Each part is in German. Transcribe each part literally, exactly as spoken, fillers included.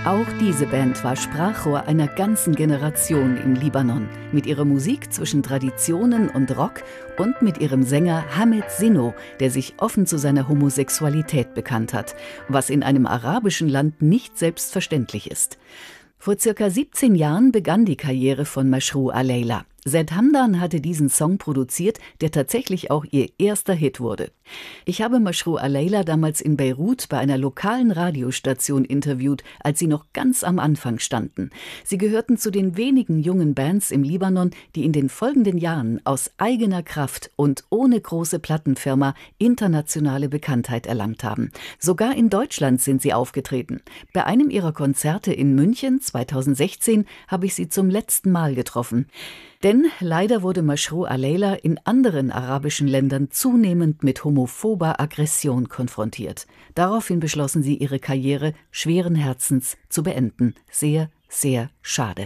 Auch diese Band war Sprachrohr einer ganzen Generation im Libanon. Mit ihrer Musik zwischen Traditionen und Rock und mit ihrem Sänger Hamed Sinno, der sich offen zu seiner Homosexualität bekannt hat, was in einem arabischen Land nicht selbstverständlich ist. Vor circa siebzehn Jahren begann die Karriere von Mashrou' Alayla. Zaid Hamdan hatte diesen Song produziert, der tatsächlich auch ihr erster Hit wurde. Ich habe Mashrou' Alayla damals in Beirut bei einer lokalen Radiostation interviewt, als sie noch ganz am Anfang standen. Sie gehörten zu den wenigen jungen Bands im Libanon, die in den folgenden Jahren aus eigener Kraft und ohne große Plattenfirma internationale Bekanntheit erlangt haben. Sogar in Deutschland sind sie aufgetreten. Bei einem ihrer Konzerte in München zweitausendsechzehn habe ich sie zum letzten Mal getroffen. Denn leider wurde Mashrou' Alayla in anderen arabischen Ländern zunehmend mit homophober Aggression konfrontiert. Daraufhin beschlossen sie, ihre Karriere schweren Herzens zu beenden. Sehr, sehr schade.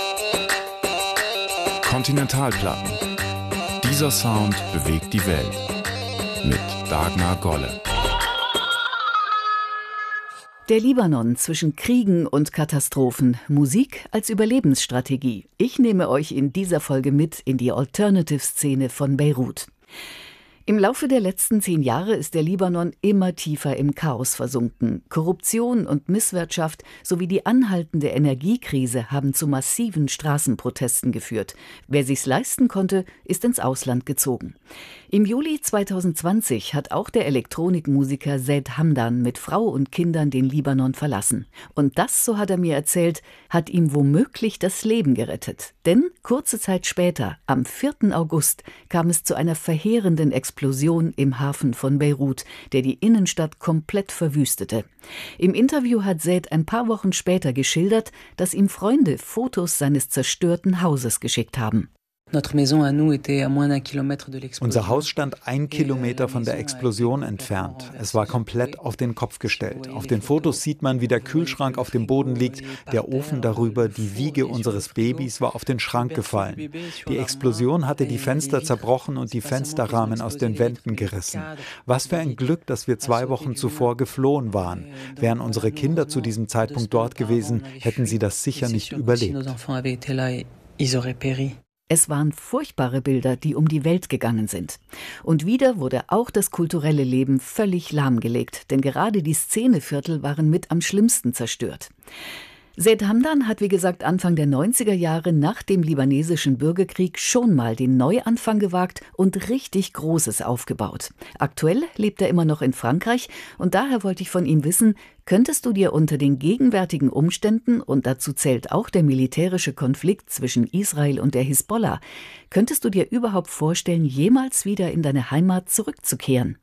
Kontinentalplatten. Dieser Sound bewegt die Welt. Mit Dagmar Golle. Der Libanon zwischen Kriegen und Katastrophen. Musik als Überlebensstrategie. Ich nehme euch in dieser Folge mit in die Alternative-Szene von Beirut. Im Laufe der letzten zehn Jahre ist der Libanon immer tiefer im Chaos versunken. Korruption und Misswirtschaft sowie die anhaltende Energiekrise haben zu massiven Straßenprotesten geführt. Wer sich's leisten konnte, ist ins Ausland gezogen. Im Juli zweitausendzwanzig hat auch der Elektronikmusiker Zaid Hamdan mit Frau und Kindern den Libanon verlassen. Und das, so hat er mir erzählt, hat ihm womöglich das Leben gerettet. Denn kurze Zeit später, am vierten August, kam es zu einer verheerenden Explosion im Hafen von Beirut, der die Innenstadt komplett verwüstete. Im Interview hat Zaid ein paar Wochen später geschildert, dass ihm Freunde Fotos seines zerstörten Hauses geschickt haben. Unser Haus stand ein Kilometer von der Explosion entfernt. Es war komplett auf den Kopf gestellt. Auf den Fotos sieht man, wie der Kühlschrank auf dem Boden liegt, der Ofen darüber, die Wiege unseres Babys war auf den Schrank gefallen. Die Explosion hatte die Fenster zerbrochen und die Fensterrahmen aus den Wänden gerissen. Was für ein Glück, dass wir zwei Wochen zuvor geflohen waren. Wären unsere Kinder zu diesem Zeitpunkt dort gewesen, hätten sie das sicher nicht überlebt. Es waren furchtbare Bilder, die um die Welt gegangen sind. Und wieder wurde auch das kulturelle Leben völlig lahmgelegt, denn gerade die Szeneviertel waren mit am schlimmsten zerstört. Zaid Hamdan hat, wie gesagt, Anfang der neunziger Jahre nach dem libanesischen Bürgerkrieg schon mal den Neuanfang gewagt und richtig Großes aufgebaut. Aktuell lebt er immer noch in Frankreich und daher wollte ich von ihm wissen, könntest du dir unter den gegenwärtigen Umständen, und dazu zählt auch der militärische Konflikt zwischen Israel und der Hisbollah, könntest du dir überhaupt vorstellen, jemals wieder in deine Heimat zurückzukehren?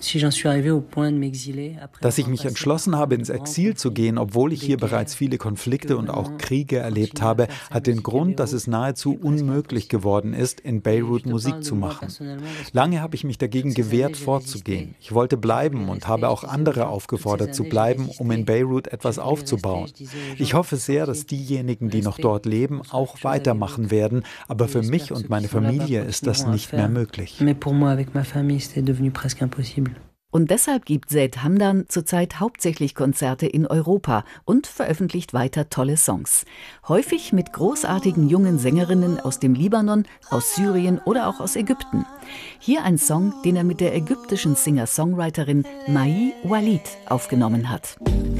Dass ich mich entschlossen habe, ins Exil zu gehen, obwohl ich hier bereits viele Konflikte und auch Kriege erlebt habe, hat den Grund, dass es nahezu unmöglich geworden ist, in Beirut Musik zu machen. Lange habe ich mich dagegen gewehrt, fortzugehen. Ich wollte bleiben und habe auch andere aufgefordert zu bleiben, um in Beirut etwas aufzubauen. Ich hoffe sehr, dass diejenigen, die noch dort leben, auch weitermachen werden, aber für mich und meine Familie ist das nicht mehr möglich. Und deshalb gibt Zaid Hamdan zurzeit hauptsächlich Konzerte in Europa und veröffentlicht weiter tolle Songs. Häufig mit großartigen jungen Sängerinnen aus dem Libanon, aus Syrien oder auch aus Ägypten. Hier ein Song, den er mit der ägyptischen Singer-Songwriterin Mai Walid aufgenommen hat.